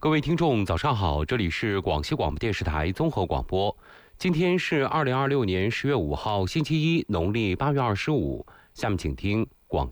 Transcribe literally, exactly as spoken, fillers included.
各位听众，早上好，这里是广西广播电视台综合广播。今天是二零二六年十月五号，星期一，农历八月二十五。下面请听广